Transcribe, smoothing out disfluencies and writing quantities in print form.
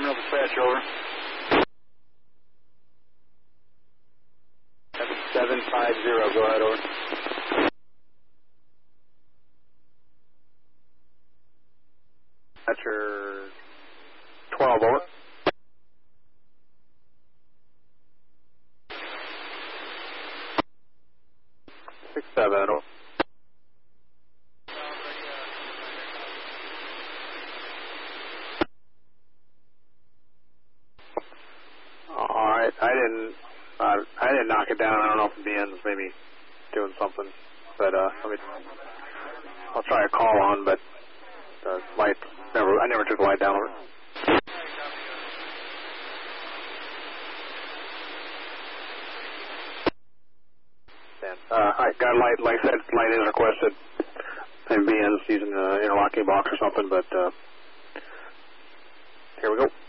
Terminal dispatch, over. 750, go ahead, over. Dispatcher 12, over. 67, over. Alright, I didn't knock it down. I don't know if BN's maybe doing something, but I'll try a call on, but light, I never took the light down over. I got light, like I said, light is requested. Maybe BN's using the interlocking box or something, but here we go.